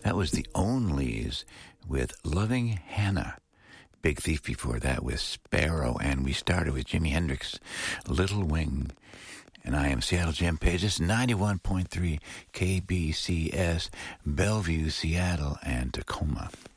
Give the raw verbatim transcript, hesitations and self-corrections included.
That was the Onlys with Loving Hannah. Big Thief before that with Sparrow. And we started with Jimi Hendrix, Little Wing. And I am Seattle Jim Page. This is ninety-one point three K B C S, Bellevue, Seattle, and Tacoma.